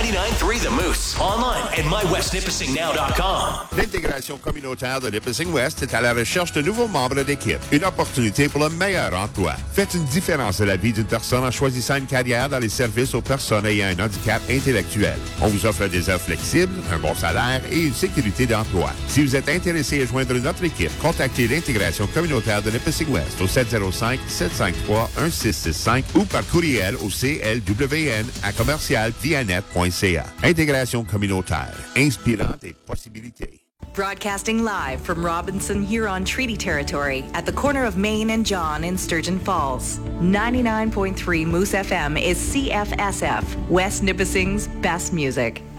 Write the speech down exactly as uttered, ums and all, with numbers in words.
ninety-nine point three The Moose. Online at my west nipissing now dot com. L'intégration communautaire de Nipissing West est à la recherche de nouveaux membres d'équipe. Une opportunité pour le meilleur emploi. Faites une différence dans la vie d'une personne en choisissant une carrière dans les services aux personnes ayant un handicap intellectuel. On vous offre des heures flexibles, un bon salaire et une sécurité d'emploi. Si vous êtes intéressé à joindre notre équipe, contactez l'intégration communautaire de Nipissing West au sept zéro cinq, sept cinq trois, un six six cinq ou par courriel au c l w n à commercial vianet point c a. Intégration communautaire, inspirant des possibilités. Broadcasting live from Robinson Huron Treaty Territory at the corner of Main and John in Sturgeon Falls. ninety-nine point three Moose F M is C F S F, West Nipissing's best music.